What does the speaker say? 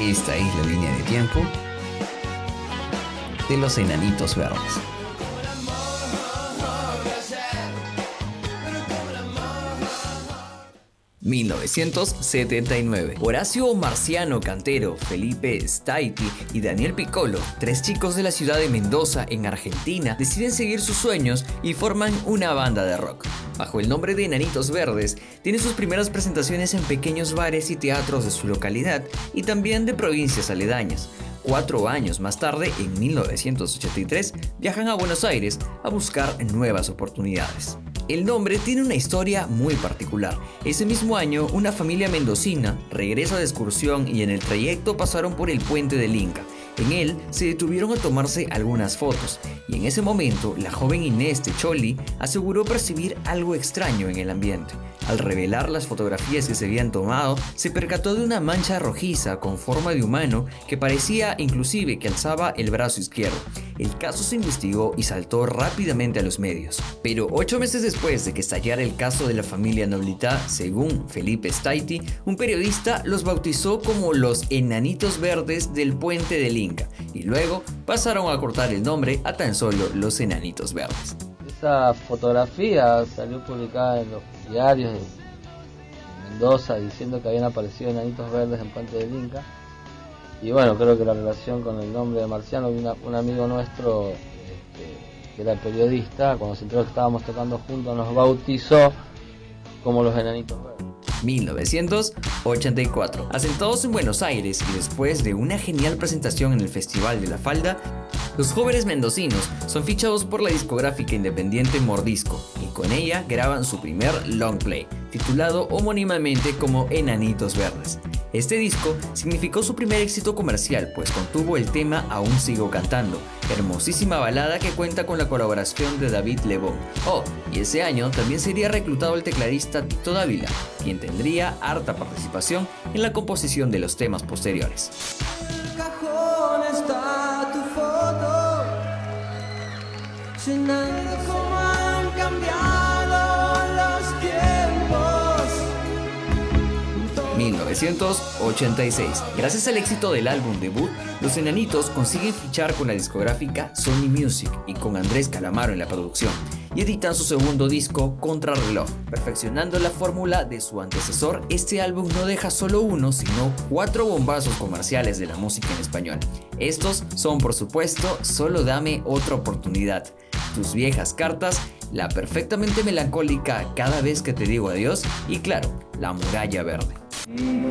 Esta es la línea de tiempo de los Enanitos Verdes. 1979. Horacio Marciano Cantero, Felipe Staiti y Daniel Piccolo, tres chicos de la ciudad de Mendoza, en Argentina, deciden seguir sus sueños y forman una banda de rock. Bajo el nombre de Enanitos Verdes, tienen sus primeras presentaciones en pequeños bares y teatros de su localidad y también de provincias aledañas. 4 años más tarde, en 1983, viajan a Buenos Aires a buscar nuevas oportunidades. El nombre tiene una historia muy particular. Ese mismo año, una familia mendocina regresa de excursión y en el trayecto pasaron por el puente del Inca. En él se detuvieron a tomarse algunas fotos y en ese momento la joven Inés Techoli aseguró percibir algo extraño en el ambiente. Al revelar las fotografías que se habían tomado, se percató de una mancha rojiza con forma de humano que parecía inclusive que alzaba el brazo izquierdo. El caso se investigó y saltó rápidamente a los medios. Pero 8 meses después de que estallara el caso de la familia Nolita, según Felipe Staiti, un periodista los bautizó como los Enanitos Verdes del Puente del Inca y luego pasaron a cortar el nombre a tan solo los Enanitos Verdes. Esa fotografía salió publicada en los diarios de Mendoza diciendo que habían aparecido enanitos verdes en Puente del Inca. Y bueno, creo que la relación con el nombre de Marciano, un amigo nuestro que era periodista, cuando se enteró que estábamos tocando juntos, nos bautizó como los Enanitos Verdes. 1984. Asentados en Buenos Aires y después de una genial presentación en el Festival de la Falda, los jóvenes mendocinos son fichados por la discográfica independiente Mordisco y con ella graban su primer long play, titulado homónimamente como Enanitos Verdes. Este disco significó su primer éxito comercial, pues contuvo el tema Aún Sigo Cantando, hermosísima balada que cuenta con la colaboración de David Lebón. Y ese año también sería reclutado el tecladista Tito Dávila, quien tendría harta participación en la composición de los temas posteriores. En el cajón está tu foto, llenando cómo han cambiado los tiempos. 1986. Gracias al éxito del álbum debut, los Enanitos consiguen fichar con la discográfica Sony Music y con Andrés Calamaro en la producción, y editan su segundo disco, Contrarreloj. Perfeccionando la fórmula de su antecesor, este álbum no deja solo uno, sino 4 bombazos comerciales de la música en español. Estos son, por supuesto, Solo Dame Otra Oportunidad, Tus Viejas Cartas, la perfectamente melancólica Cada Vez que Te Digo Adiós y, claro, La Muralla Verde.